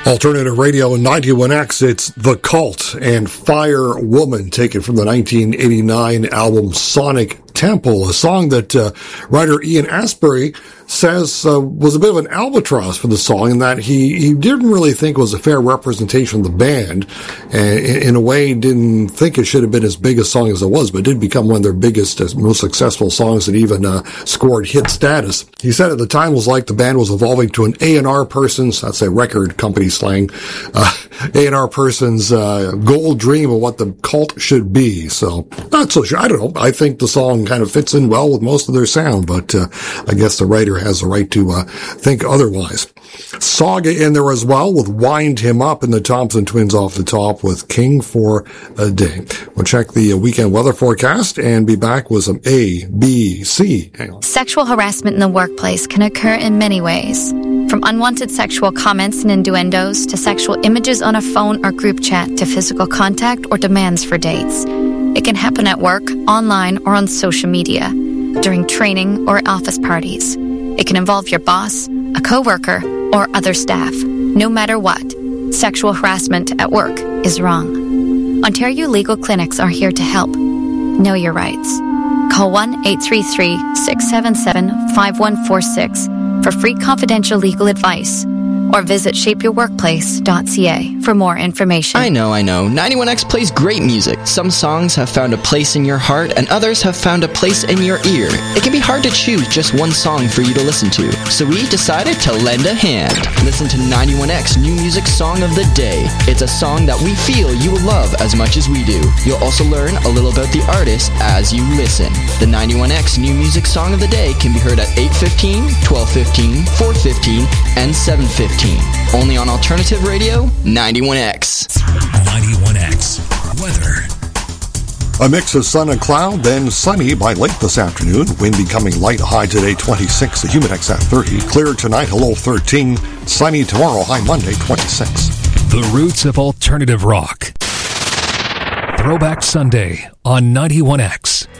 Alternative Radio 91X, it's The Cult and Fire Woman, taken from the 1989 album Sonic Temple, a song that writer Ian Astbury says was a bit of an albatross for the song, in that he didn't really think it was a fair representation of the band, and in a way didn't think it should have been as big a song as it was, but it did become one of their biggest, most successful songs, and even scored hit status. He said at the time it was like the band was evolving to an A&R person's, that's a record company slang, A&R person's gold dream of what the Cult should be. So, not so sure. I don't know. I think the song kind of fits in well with most of their sound, but I guess the writer has the right to think otherwise. Saga in there as well with Wind Him Up, and the Thompson Twins off the top with King for a Day. We'll check the weekend weather forecast and be back with some A, B, C. Hang on. Sexual harassment in the workplace can occur in many ways. From unwanted sexual comments and innuendos to sexual images on a phone or group chat to physical contact or demands for dates. It can happen at work, online, or on social media, during training or office parties. It can involve your boss, a coworker, or other staff. No matter what, sexual harassment at work is wrong. Ontario Legal Clinics are here to help. Know your rights. Call 1-833-677-5146 for free confidential legal advice, or visit shapeyourworkplace.ca for more information. I know. 91X plays great music. Some songs have found a place in your heart, and others have found a place in your ear. It can be hard to choose just one song for you to listen to, so we decided to lend a hand. Listen to 91X New Music Song of the Day. It's a song that we feel you will love as much as we do. You'll also learn a little about the artist as you listen. The 91X New Music Song of the Day can be heard at 8:15, 12:15, 4:15, and 7:15. Only on Alternative Radio 91X. 91X weather. A mix of sun and cloud, then sunny by late this afternoon. Wind becoming light, high today 26, the humidex at 30. Clear tonight, a low 13. Sunny tomorrow, high Monday 26. The roots of alternative rock. Throwback Sunday on 91X.